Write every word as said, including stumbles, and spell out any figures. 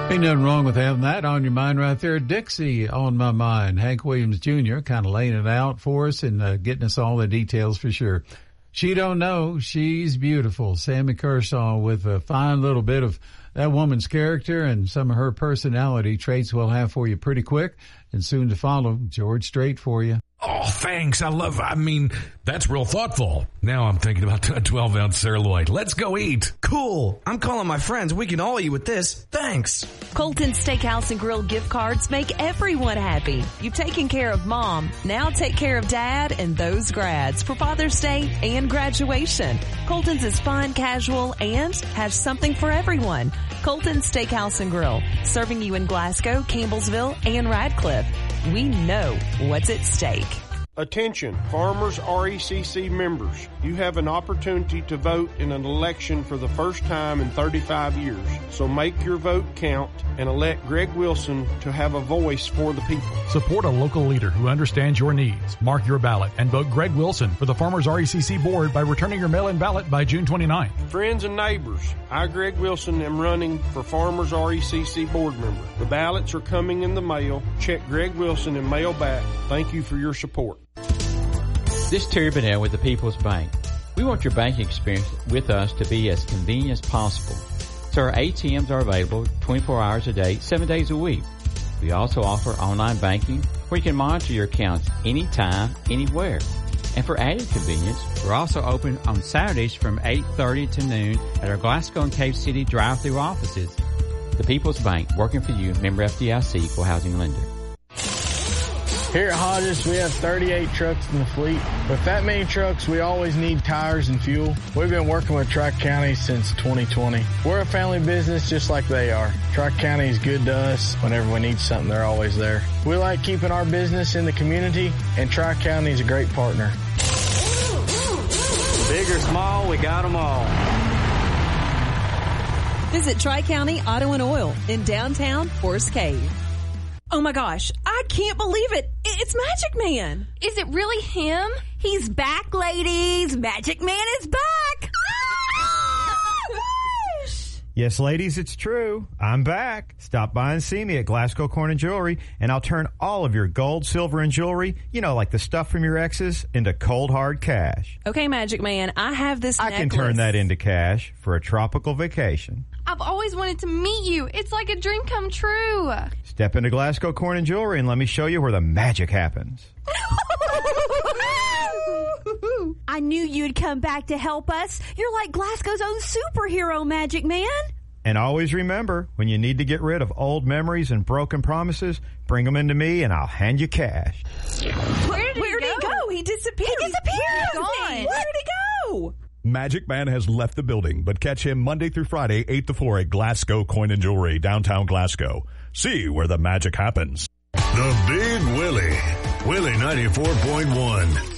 Ain't nothing wrong with having that on your mind right there. Dixie on my mind. Hank Williams Junior kind of laying it out for us and uh, getting us all the details for sure. She don't know she's beautiful. Sammy Kershaw with a fine little bit of that woman's character and some of her personality traits we'll have for you pretty quick. And soon to follow, George Strait for you. Oh, thanks. I love, I mean, that's real thoughtful. Now I'm thinking about a twelve ounce sirloin. Let's go eat. Cool. I'm calling my friends. We can all eat with this. Thanks. Colton Steakhouse and Grill gift cards make everyone happy. You've taken care of mom. Now take care of dad and those grads for Father's Day and graduation. Colton's is fun, casual, and has something for everyone. Colton Steakhouse and Grill, serving you in Glasgow, Campbellsville, and Radcliffe. We know what's at stake. Attention, Farmers R E C C members. You have an opportunity to vote in an election for the first time in thirty-five years. So make your vote count and elect Greg Wilson to have a voice for the people. Support a local leader who understands your needs. Mark your ballot and vote Greg Wilson for the Farmers R E C C board by returning your mail-in ballot by June twenty-ninth. Friends and neighbors, I, Greg Wilson, am running for Farmers R E C C board member. The ballots are coming in the mail. Check Greg Wilson and mail back. Thank you for your support. This is Terry Bennell with the People's Bank. We want your banking experience with us to be as convenient as possible. So our A T Ms are available twenty-four hours a day, seven days a week. We also offer online banking where you can monitor your accounts anytime, anywhere. And for added convenience, we're also open on Saturdays from eight thirty to noon at our Glasgow and Cave City drive-through offices. The People's Bank, working for you, member F D I C, equal housing lender. Here at Hodges, we have thirty-eight trucks in the fleet. With that many trucks, we always need tires and fuel. We've been working with Tri-County since twenty twenty. We're a family business just like they are. Tri-County is good to us. Whenever we need something, they're always there. We like keeping our business in the community, and Tri-County is a great partner. Big or small, we got them all. Visit Tri-County Auto and Oil in downtown Forest Cave. Oh my gosh, I can't believe it. It's Magic Man. Is it really him? He's back, ladies. Magic Man is back. Yes, ladies, it's true. I'm back. Stop by and see me at Glasgow Coin and Jewelry, and I'll turn all of your gold, silver, and jewelry, you know, like the stuff from your exes, into cold, hard cash. Okay, Magic Man, I have this I necklace. can turn that into cash for a tropical vacation. I've always wanted to meet you. It's like a dream come true. Step into Glasgow Coin and Jewelry and let me show you where the magic happens. I knew you'd come back to help us. You're like Glasgow's own superhero, Magic Man. And always remember, when you need to get rid of old memories and broken promises, bring them into me and I'll hand you cash. Where did, Where did he, go? he go? He disappeared. He disappeared. He's gone. Where did he go? Magic Man has left the building, but catch him Monday through Friday, eight to four at Glasgow Coin and Jewelry, downtown Glasgow. See where the magic happens. The Big Willie. Willie ninety-four point one.